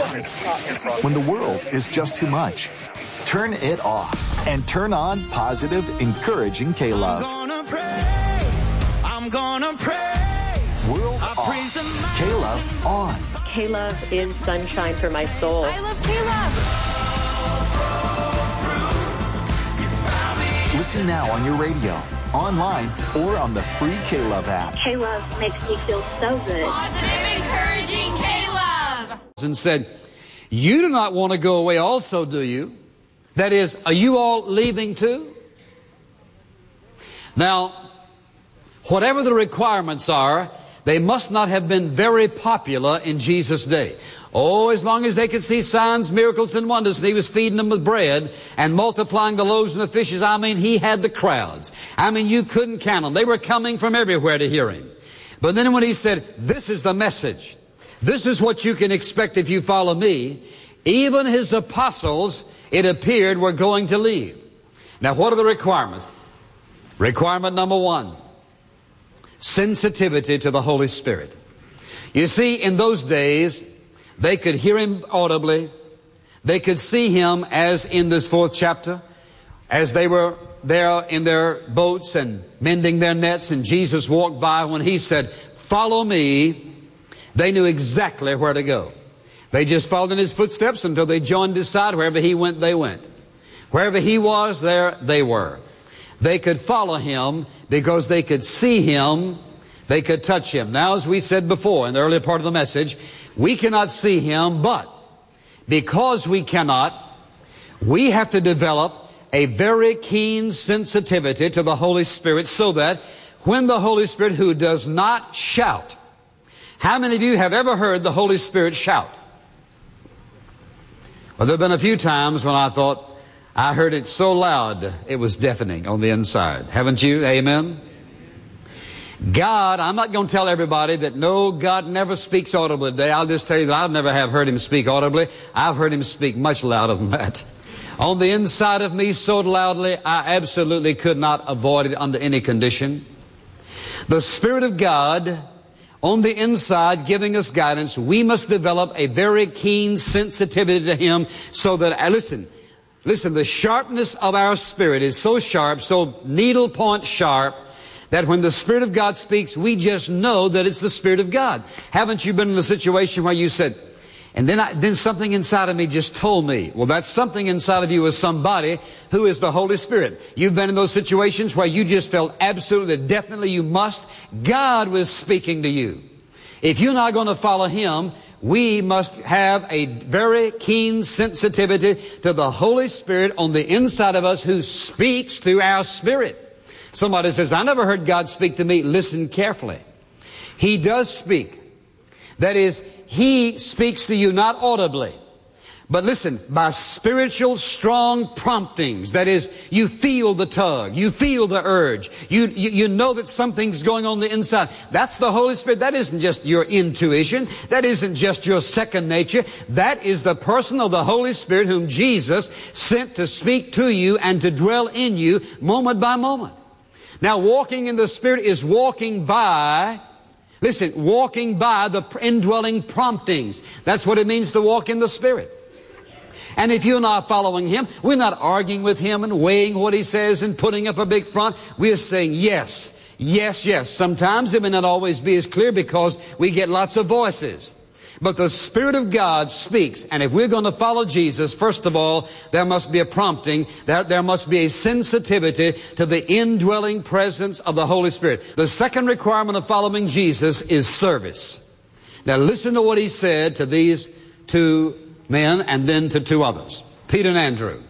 When the world is just too much, turn it off and turn on positive, encouraging K-Love. I'm gonna praise. World off. K-Love on. K-Love is sunshine for my soul. I love K-Love. Listen now on your radio, online, or on the free K-Love app. K-Love makes me feel so good. Positive, encouraging K-Love. And said, you do not want to go away also, do you? That is, are you all leaving too? Now, whatever the requirements are, they must not have been very popular in Jesus' day. Oh, as long as they could see signs, miracles, and wonders, and he was feeding them with bread and multiplying the loaves and the fishes. I mean, he had the crowds. I mean, you couldn't count them. They were coming from everywhere to hear him. But then when he said, this is the message, this is what you can expect if you follow me, even his apostles, it appeared, were going to leave. Now, what are the requirements? Requirement number one, sensitivity to the Holy Spirit. You see, in those days, they could hear him audibly. They could see him, as in this 4th chapter, as they were there in their boats and mending their nets, and Jesus walked by. When he said, follow me, they knew exactly where to go. They just followed in his footsteps until they joined his side. Wherever he went, they went. Wherever he was, there they were. They could follow him because they could see him, they could touch him. Now, as we said before in the earlier part of the message, we cannot see him, but because we cannot, we have to develop a very keen sensitivity to the Holy Spirit, so that when the Holy Spirit, who does not shout, how many of you have ever heard the Holy Spirit shout? Well, there have been a few times when I thought, I heard it so loud, it was deafening on the inside. Haven't you? Amen? God, I'm not going to tell everybody that, no, God never speaks audibly today. I'll just tell you that I've never have heard him speak audibly. I've heard him speak much louder than that. On the inside of me, so loudly, I absolutely could not avoid it under any condition. The Spirit of God on the inside giving us guidance, we must develop a very keen sensitivity to him, so that, listen, the sharpness of our spirit is so sharp, so needle point sharp, that when the Spirit of God speaks, we just know that it's the Spirit of God. Haven't you been in a situation where you said, and then something inside of me just told me, well, that something inside of you is somebody who is the Holy Spirit. You've been in those situations where you just felt absolutely, definitely you must. God was speaking to you. If you're not going to follow him, we must have a very keen sensitivity to the Holy Spirit on the inside of us, who speaks through our spirit. Somebody says, I never heard God speak to me. Listen carefully. He does speak. That is, he speaks to you not audibly, but listen, by spiritual strong promptings. That is, you feel the tug, you feel the urge, you know that something's going on the inside. That's the Holy Spirit. That isn't just your intuition. That isn't just your second nature. That is the person of the Holy Spirit, whom Jesus sent to speak to you and to dwell in you moment by moment. Now, walking in the Spirit is walking by, listen, walking by the indwelling promptings. That's what it means to walk in the Spirit. And if you're not following him, we're not arguing with him and weighing what he says and putting up a big front. We're saying yes, yes, yes. Sometimes it may not always be as clear because we get lots of voices. But the Spirit of God speaks. And if we're going to follow Jesus, first of all, there must be a prompting. There must be a sensitivity to the indwelling presence of the Holy Spirit. The second requirement of following Jesus is service. Now listen to what he said to these two men and then to two others, Peter and Andrew.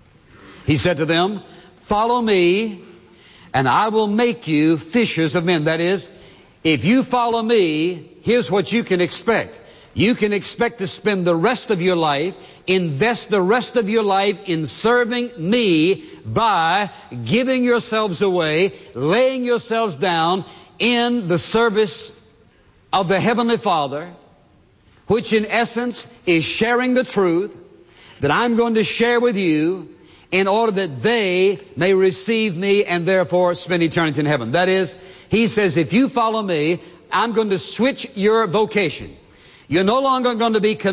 He said to them, follow me and I will make you fishers of men. That is, if you follow me, here's what you can expect. You can expect to spend the rest of your life, invest the rest of your life in serving me by giving yourselves away, laying yourselves down in the service of the Heavenly Father, which in essence is sharing the truth that I'm going to share with you in order that they may receive me and therefore spend eternity in heaven. That is, he says, if you follow me, I'm going to switch your vocation. You're no longer going to be